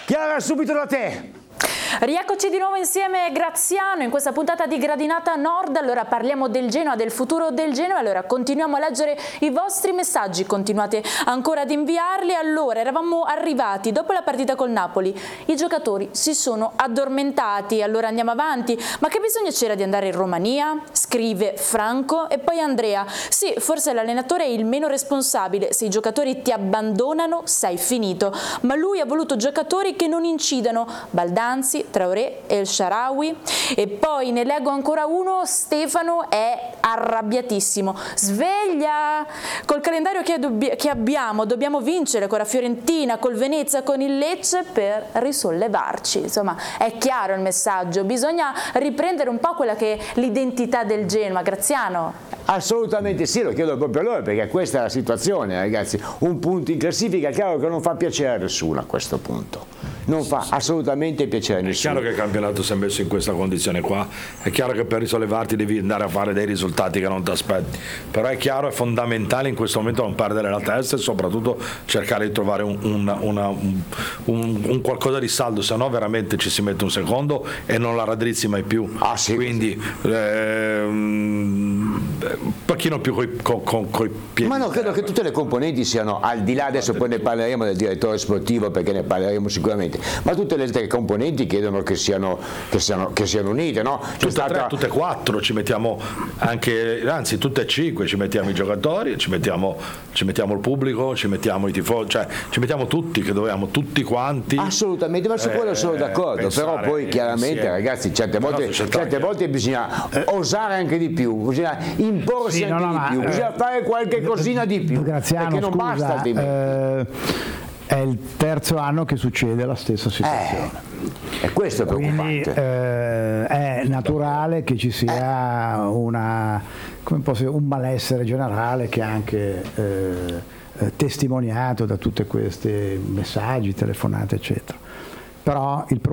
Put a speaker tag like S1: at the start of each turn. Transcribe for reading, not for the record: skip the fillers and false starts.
S1: Chiara, subito da te.
S2: Rieccoci di nuovo insieme Graziano in questa puntata di Gradinata Nord. Allora parliamo del Genoa, del futuro del Genoa. Allora continuiamo a leggere i vostri messaggi, continuate ancora ad inviarli. Allora eravamo arrivati dopo la partita col Napoli, i giocatori si sono addormentati, allora andiamo avanti. Ma che bisogno c'era di andare in Romania? Scrive Franco. E poi Andrea: sì, forse l'allenatore è il meno responsabile, se i giocatori ti abbandonano sei finito, ma lui ha voluto giocatori che non incidano, Baldanzi, Traoré, El Shaarawy. E poi ne leggo ancora uno, Stefano è arrabbiatissimo: sveglia, col calendario che abbiamo dobbiamo vincere con la Fiorentina, col Venezia, con il Lecce per risollevarci. Insomma, è chiaro il messaggio, bisogna riprendere un po' quella che è l'identità del Genoa. Graziano?
S1: Assolutamente sì, lo chiedo proprio a loro, perché questa è la situazione, ragazzi. Un punto in classifica, è chiaro che non fa piacere a nessuno a questo punto. Non fa assolutamente piacere a nessuno.
S3: È chiaro che il campionato si è messo in questa condizione qua, è chiaro che per risollevarti devi andare a fare dei risultati che non ti aspetti, però è chiaro, è fondamentale in questo momento non perdere la testa e soprattutto cercare di trovare un qualcosa di saldo, se no veramente ci si mette un secondo e non la raddrizzi mai più.
S1: Sì,
S3: quindi un pochino più coi piedi.
S1: Ma no, credo che tutte le componenti siano, al di là, adesso poi ne parleremo del direttore sportivo, perché ne parleremo sicuramente, ma tutte le altre componenti chiedono che siano unite, no?
S3: Tutte e quattro, ci mettiamo anche, anzi tutte e cinque, ci mettiamo i giocatori, ci mettiamo il pubblico, ci mettiamo i tifosi, cioè ci mettiamo tutti, che dobbiamo tutti quanti.
S1: Assolutamente, ma su quello sono d'accordo, però poi chiaramente insieme. Ragazzi, certe volte bisogna osare anche di più, bisogna imporsi anche di più, bisogna fare qualche cosina di più,
S4: Graziano,
S1: perché non basta altrimenti.
S4: È il terzo anno che succede la stessa situazione.
S1: E questo è preoccupante.
S4: Quindi è naturale che ci sia un malessere generale, che è anche testimoniato da tutti questi messaggi, telefonate eccetera. Però il